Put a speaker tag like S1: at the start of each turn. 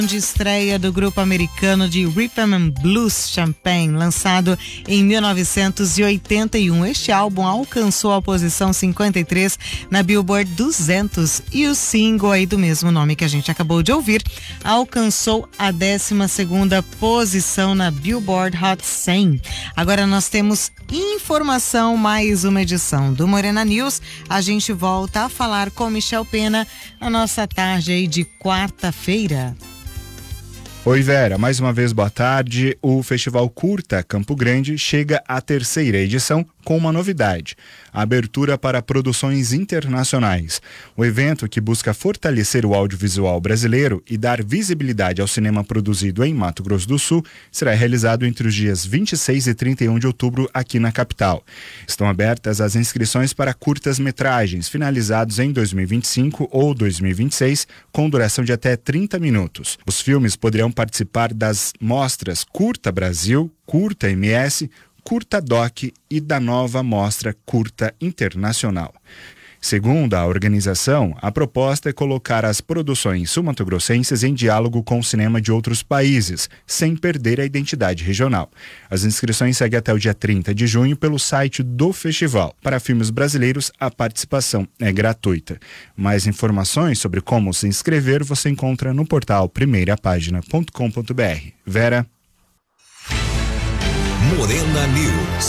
S1: de estreia do grupo americano de Rhythm and Blues Champagne, lançado em 1981. Este álbum alcançou a posição 53 na Billboard 200 e o single aí do mesmo nome que a gente acabou de ouvir alcançou a 12ª posição na Billboard Hot 100. Agora nós temos informação, mais uma edição do Morena News. A gente volta a falar com Michel Pena na nossa tarde aí de quarta-feira.
S2: Oi Vera, mais uma vez boa tarde. O Festival Curta Campo Grande chega à 3ª edição com uma novidade: a abertura para produções internacionais. O evento, que busca fortalecer o audiovisual brasileiro e dar visibilidade ao cinema produzido em Mato Grosso do Sul, será realizado entre os dias 26 e 31 de outubro aqui na capital. Estão abertas as inscrições para curtas-metragens finalizados em 2025 ou 2026, com duração de até 30 minutos. Os filmes poderão participar das mostras Curta Brasil, Curta MS, Curta Doc e da nova Mostra Curta Internacional. Segundo a organização, a proposta é colocar as produções sul-mato-grossenses em diálogo com o cinema de outros países, sem perder a identidade regional. As inscrições seguem até o dia 30 de junho pelo site do festival. Para filmes brasileiros, a participação é gratuita. Mais informações sobre como se inscrever você encontra no portal primeirapagina.com.br. Vera.
S3: Morena News.